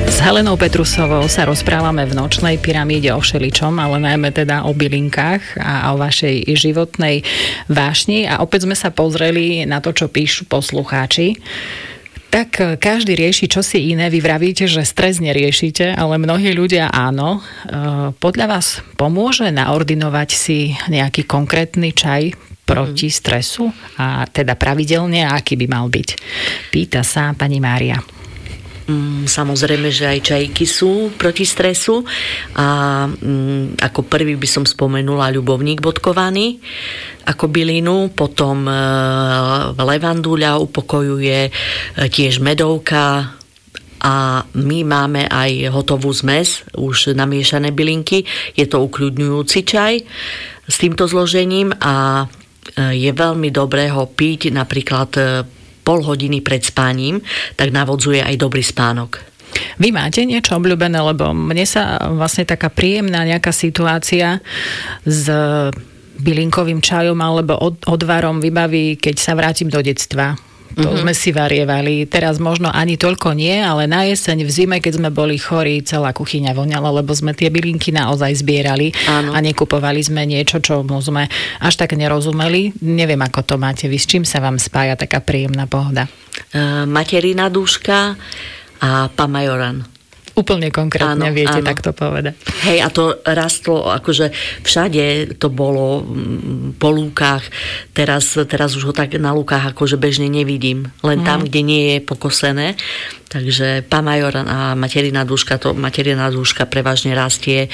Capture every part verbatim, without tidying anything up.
S Helenou Petrusovou sa rozprávame v Nočnej pyramíde o všeličom, ale najmä teda o bylinkách a o vašej životnej vášni. A opäť sme sa pozreli na to, čo píšu poslucháči. Tak každý rieši čosi iné. Vy vravíte, že stres neriešite, ale mnohí ľudia áno. Podľa vás pomôže naordinovať si nejaký konkrétny čaj proti stresu? A teda pravidelne, aký by mal byť? Pýta sa pani Mária. Samozrejme, že aj čajky sú proti stresu a mm, ako prvý by som spomenula ľubovník bodkovaný ako bylinu, potom e, levanduľa upokojuje, e, tiež medovka a my máme aj hotovú zmes, už namiešané bylinky, je to ukľudňujúci čaj s týmto zložením a e, je veľmi dobré ho piť napríklad e, pol hodiny pred spaním, tak navodzuje aj dobrý spánok. Vy máte niečo obľúbené, lebo mne sa vlastne taká príjemná nejaká situácia s bylinkovým čajom alebo odvarom vybaví, keď sa vrátim do detstva. To mm-hmm. sme si varievali. Teraz možno ani toľko nie, ale na jeseň v zime, keď sme boli chorí, celá kuchyňa voňala, lebo sme tie bylinky naozaj zbierali. Áno. A nekupovali sme niečo, čo sme až tak nerozumeli. Neviem, ako to máte vy. S čím sa vám spája taká príjemná pohoda? Uh, materina dúška a pamajoran. Úplne konkrétne áno, viete áno. takto povedať. Hej, a to rastlo, akože všade to bolo po lúkach, teraz, teraz už ho tak na lúkach akože bežne nevidím, len mm. tam, kde nie je pokosené. Takže pamajoran a materina dúška, to materina dúška prevažne rastie e,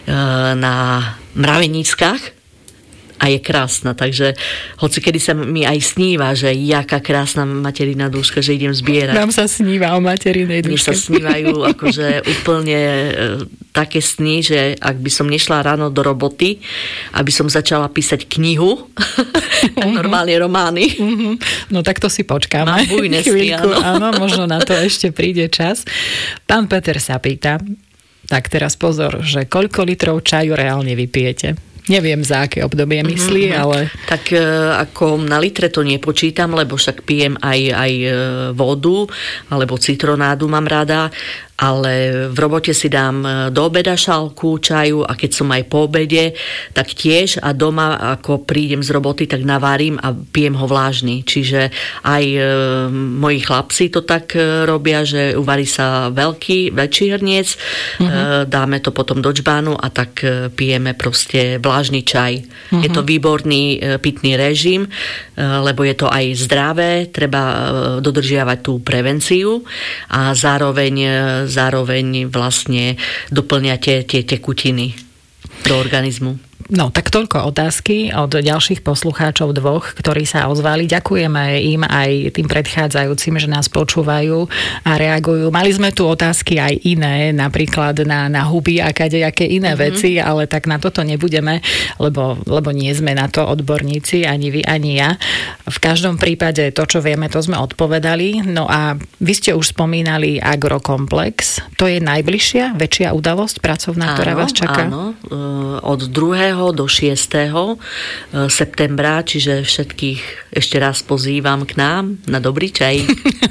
na mravenickách a je krásna, takže hoci kedy sa mi aj sníva, že jaká krásna materina dúška, že idem zbierať. Nám sa sníva o materinej dúške. Mne sa snívajú akože úplne e, také sny, že ak by som nešla ráno do roboty, aby som začala písať knihu, tak normálne romány. No tak to si počkáme. Mám bujné sny, áno. Áno, možno na to ešte príde čas. Pán Peter sa pýta, tak teraz pozor, že koľko litrov čaju reálne vypijete? Neviem, za aké obdobie myslí, mm-hmm. ale... Tak e, ako na litre to nepočítam, lebo však pijem aj, aj vodu, alebo citronádu mám rada, ale v robote si dám do obeda šálku čaju a keď som aj po obede, tak tiež a doma, ako prídem z roboty, tak navarím a pijem ho vlážny. Čiže aj e, moji chlapci to tak e, robia, že uvarí sa veľký, väčší hrniec, mm-hmm. e, dáme to potom do džbánu a tak e, pijeme proste vlážny čaj. Mm-hmm. Je to výborný e, pitný režim, e, lebo je to aj zdravé, treba e, dodržiavať tú prevenciu a zároveň e, zároveň vlastne doplňate tie tekutiny do organizmu. No, tak toľko otázky od ďalších poslucháčov dvoch, ktorí sa ozvali. Ďakujeme im aj tým predchádzajúcim, že nás počúvajú a reagujú. Mali sme tu otázky aj iné, napríklad na, na huby a kadejaké iné mm-hmm. veci, ale tak na toto nebudeme, lebo, lebo nie sme na to odborníci, ani vy, ani ja. V každom prípade to, čo vieme, to sme odpovedali. No a vy ste už spomínali Agrokomplex. To je najbližšia, väčšia udalosť pracovná, áno, ktorá vás čaká? Áno, od druhého do šiesteho septembra, čiže všetkých ešte raz pozývam k nám na dobrý čaj.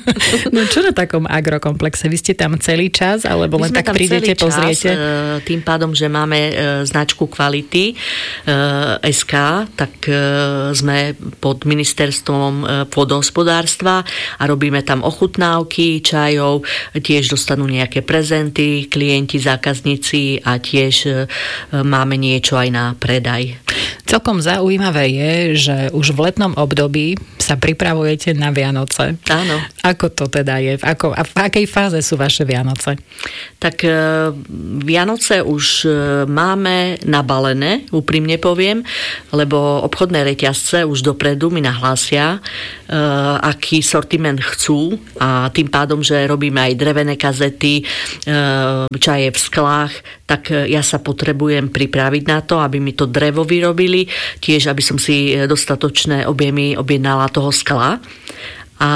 No čo na takom Agrokomplexe? Vy ste tam celý čas, alebo len tak prídete, pozriete? Tým pádom, že máme značku kvality es ká, tak sme pod ministerstvom pôdohospodárstva a robíme tam ochutnávky čajov, tiež dostanú nejaké prezenty, klienti, zákazníci a tiež máme niečo aj na predaj. Celkom zaujímavé je, že už v letnom období sa pripravujete na Vianoce. Áno. Ako to teda je? V, ako, a v akej fáze sú vaše Vianoce? Tak e, Vianoce už e, máme nabalené, úprimne poviem, lebo obchodné reťazce už dopredu mi nahlásia, e, aký sortiment chcú a tým pádom, že robíme aj drevené kazety, e, čaje v sklách, tak ja sa potrebujem pripraviť na to, aby mi to drevo vyrobili, tiež aby som si dostatočné objemy objednala toho skla. A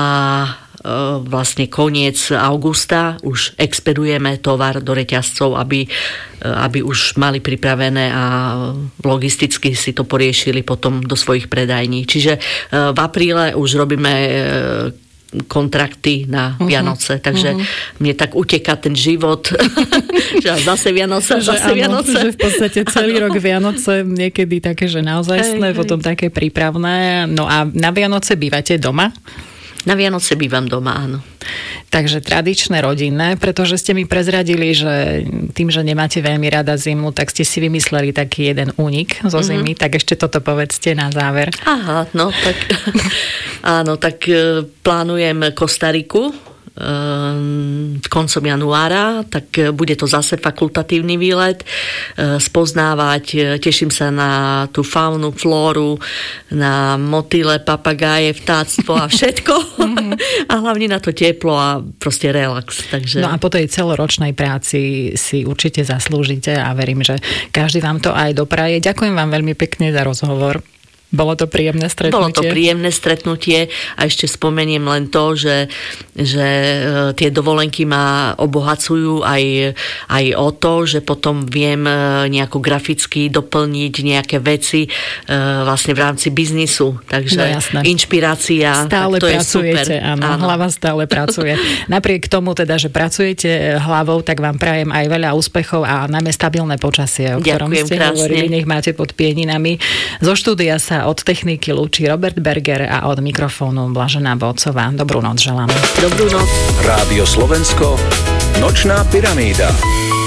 vlastne koniec augusta už expedujeme tovar do reťazcov, aby, aby už mali pripravené a logisticky si to poriešili potom do svojich predajní. Čiže v apríle už robíme kontrakty na uh-huh. Vianoce, takže uh-huh. mne tak uteká ten život, že zase Vianoce, že zase áno, Vianoce. Že v podstate celý rok Vianoce, niekedy také, že naozajstné, hej, potom hej. také prípravné. No a na Vianoce bývate doma? Na Vianoce bývam doma, áno. Takže tradičné, rodinné, pretože ste mi prezradili, že tým, že nemáte veľmi rada zimu, tak ste si vymysleli taký jeden únik zo zimy, mm-hmm. tak ešte toto povedzte na záver. Aha, no tak áno, tak plánujem Kostariku koncom januára, tak bude to zase fakultatívny výlet, spoznávať, teším sa na tú faunu, flóru, na motýle, papagáje, vtáctvo a všetko a hlavne na to teplo a proste relax. Takže... No a po tej celoročnej práci si určite zaslúžite a verím, že každý vám to aj dopraje. Ďakujem vám veľmi pekne za rozhovor. Bolo to príjemné stretnutie? Bolo to príjemné stretnutie a ešte spomeniem len to, že, že tie dovolenky ma obohacujú aj, aj o to, že potom viem nejako graficky doplniť nejaké veci vlastne v rámci biznisu. Takže no, inšpirácia, stále to pracujete, je super. Áno, áno. Hlava stále pracuje. Napriek tomu teda, že pracujete hlavou, tak vám prajem aj veľa úspechov a najmä stabilné počasie, o ktorom Ďakujem ste krásne. hovorili, nech máte pod pieninami. Zo štúdia sa od techniky lúči Robert Berger a od mikrofónu Blažená Bocová. Dobrú noc želám. Dobrú noc. Rádio Slovensko, Nočná pyramída.